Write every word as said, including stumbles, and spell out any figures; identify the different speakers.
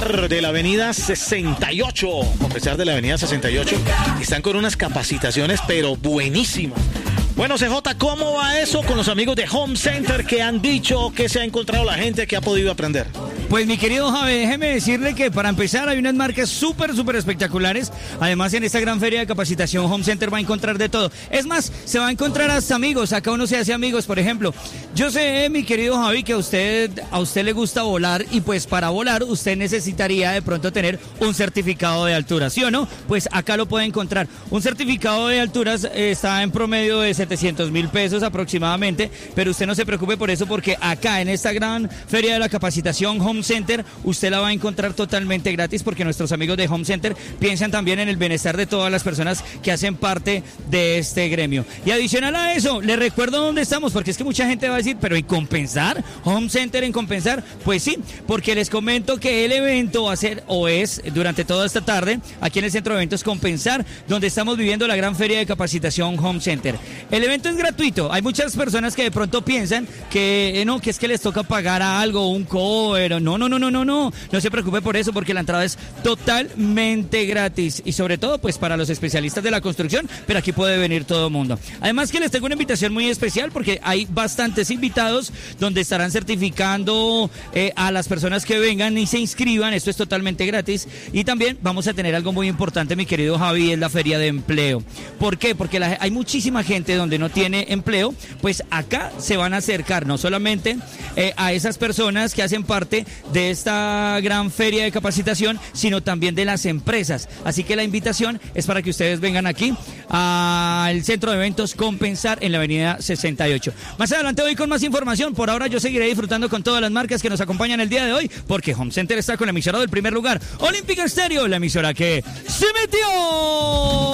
Speaker 1: Compensar de la avenida sesenta y ocho. Compensar de la avenida sesenta y ocho. Están con unas capacitaciones, pero buenísimas. Bueno, C J, ¿cómo va eso con los amigos de Home Center que han dicho que se ha encontrado la gente que ha podido aprender?
Speaker 2: Pues mi querido Javi, déjeme decirle que para empezar hay unas marcas súper, súper espectaculares. Además, en esta gran feria de capacitación Home Center va a encontrar de todo. Es más, se va a encontrar hasta amigos. Acá uno se hace amigos, por ejemplo. Yo sé, mi querido Javi, que a usted, a usted le gusta volar y pues para volar usted necesitaría de pronto tener un certificado de altura, ¿sí o no? Pues acá lo puede encontrar. Un certificado de alturas eh, está en promedio de setecientos mil pesos aproximadamente, pero usted no se preocupe por eso porque acá en esta gran feria de la capacitación Home Center usted la va a encontrar totalmente gratis porque nuestros amigos de Home Center piensan también en el bienestar de todas las personas que hacen parte de este gremio. Y adicional a eso, les recuerdo dónde estamos porque es que mucha gente va a decir, pero ¿en Compensar? ¿Home Center en Compensar? Pues sí, porque les comento que el evento va a ser o es durante toda esta tarde aquí en el Centro de Eventos Compensar, donde estamos viviendo la gran feria de capacitación Home Center. El evento es gratuito. Hay muchas personas que de pronto piensan que eh, no, que es que les toca pagar a algo, un cover. No, no, no, no, no, no. No se preocupe por eso porque la entrada es totalmente gratis y sobre todo pues para los especialistas de la construcción, pero aquí puede venir todo el mundo. Además que les tengo una invitación muy especial porque hay bastantes invitados donde estarán certificando eh, a las personas que vengan y se inscriban. Esto es totalmente gratis y también vamos a tener algo muy importante, mi querido Javi, es la feria de empleo. ¿Por qué? Porque la, hay muchísima gente donde no tiene empleo, pues acá se van a acercar no solamente eh, a esas personas que hacen parte de esta gran feria de capacitación, sino también de las empresas. Así que la invitación es para que ustedes vengan aquí al Centro de Eventos Compensar en la avenida sesenta y ocho. Más adelante voy con más información. Por ahora yo seguiré disfrutando con todas las marcas que nos acompañan el día de hoy, porque Home Center está con la emisora del primer lugar, Olímpica Estéreo, la emisora que se metió.